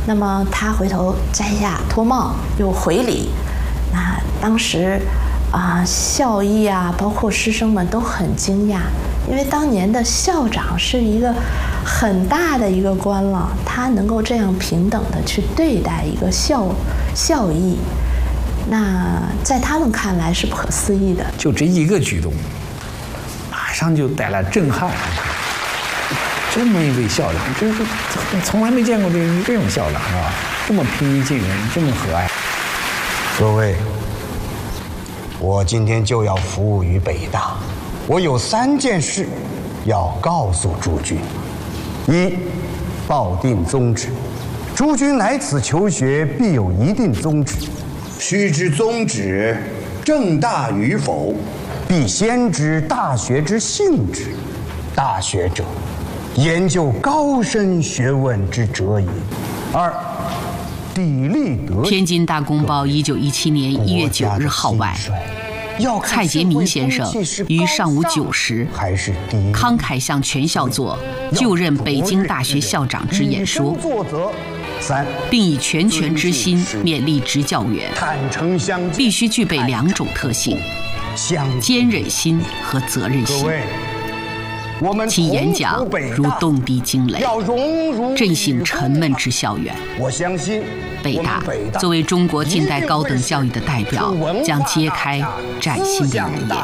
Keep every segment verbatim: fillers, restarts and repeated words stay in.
那么他回头摘下脱帽又回礼，那当时啊、呃、校医啊包括师生们都很惊讶，因为当年的校长是一个很大的一个官了，他能够这样平等的去对待一个校校医，那在他们看来是不可思议的。 就这一个举动，马上就带来震撼。这么一位校长，这是从来没见过这这种校长啊，这么平易近人，这么和蔼。 各位，我今天就要服务于北大，我有三件事要告诉诸君：一，抱定宗旨，诸君来此求学，必有一定宗旨，须知宗旨正大与否，必先知大学之性质。大学者，研究高深学问之哲也。二，砥砺德。 天津大公报一九一七年一月九日号外，蔡洁民先生于上午九时慷慨向全校做就任北京大学校长之演说，并以全权之心勉励执教员，必须具备两种特性：坚忍心和责任心。其演讲如动地惊雷，震醒沉闷之校园。 我相信北大作为中国近代高等教育的代表，将揭开崭新的一页。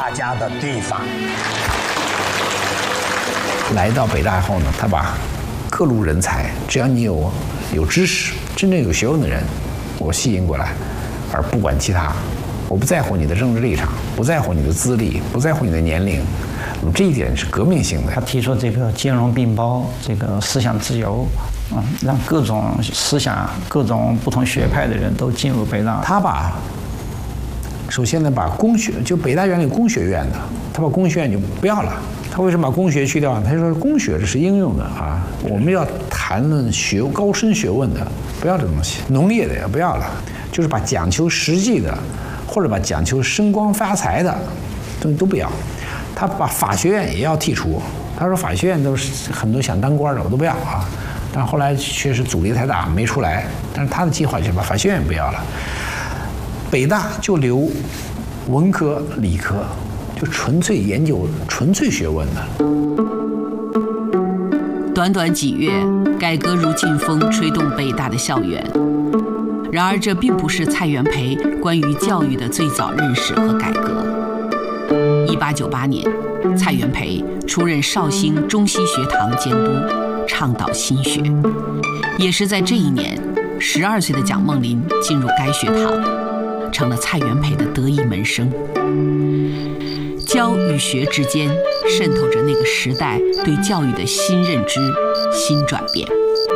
来到北大后呢，他把各路人才，只要你有有知识、真正有学问的人，我吸引过来，而不管其他。我不在乎你的政治立场，不在乎你的资历，不在乎你的年龄。这一点是革命性的。 他提出这个兼容并包，这个思想自由，嗯，让各种思想、各种不同学派的人都进入北大。 他把首先呢，把工学，就北大原来有工学院的，他把工学院就不要了。他为什么把工学去掉呢？他就说工学这是应用的啊，我们要谈论学高深学问的，不要这东西。农业的也不要了，就是把讲求实际的，或者把讲求升官发财的东西都不要。他把法学院也要剔除，他说法学院都是很多想当官的，我都不要啊。但后来确实阻力太大，没出来。但是他的计划就是把法学院不要了，北大就留文科、理科，就纯粹研究、纯粹学问的。 短短几月，改革如劲风吹动北大的校园。然而，这并不是蔡元培关于教育的最早认识和改革。一八九八年，蔡元培出任绍兴中西学堂监督，倡导新学。也是在这一年，十二岁的蒋梦麟进入该学堂，成了蔡元培的得意门生。教与学之间渗透着那个时代对教育的新认知、新转变。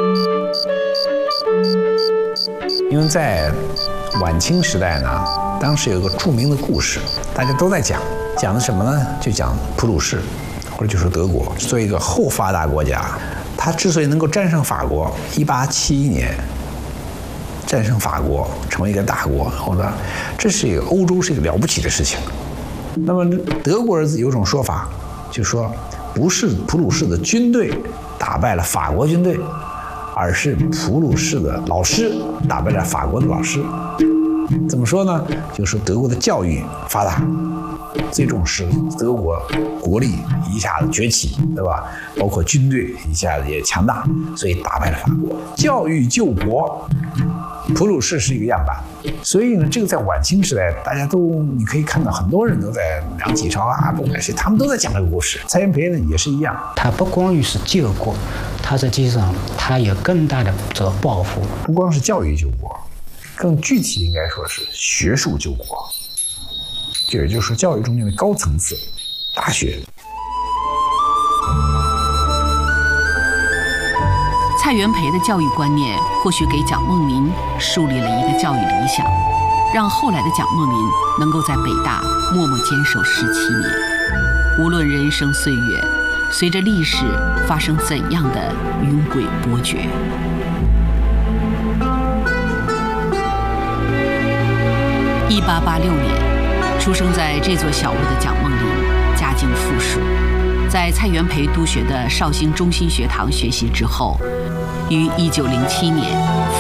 因为在晚清时代呢，当时有一个著名的故事，大家都在讲，讲的什么呢？就讲普鲁士，或者就是德国，作为一个后发达国家，它之所以能够战胜法国，一八七一年战胜法国，成为一个大国，后呢，这是一个欧洲是一个了不起的事情。那么德国人有种说法，就说不是普鲁士的军队打败了法国军队，而是普鲁士的老师打败了法国的老师。怎么说呢？就是德国的教育发达，最终使德国国力一下子崛起，对吧？包括军队一下子也强大，所以打败了法国。教育救国，普鲁士是一个样板。所以呢，这个在晚清时代，大家都你可以看到很多人都在梁启超啊，不管谁，他们都在讲这个故事。蔡元培呢也是一样， 他不光于是救国，他实际上他有更大的这个抱负， 不光是教育救国，更具体应该说是学术救国，这也就是说教育中间的高层次，大学。 蔡元培的教育观念或许给蒋梦麟树立了一个教育理想，让后来的蒋梦麟能够在北大默默坚守十七年。无论人生岁月随着历史发生怎样的云轨波谲。一八八六年，出生在这座小屋的蒋梦麟家境富庶，在蔡元培督学的绍兴中心学堂学习之后，于一九零七年